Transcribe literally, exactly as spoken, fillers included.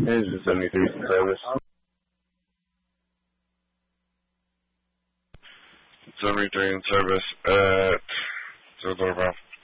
Here's the seventy-three service. seventy-three in service at zero zero five.